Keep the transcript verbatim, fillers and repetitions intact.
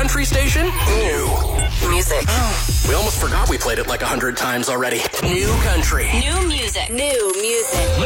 country station? New music. Oh, we almost forgot we played it like a hundred times already. New country. New music. New music.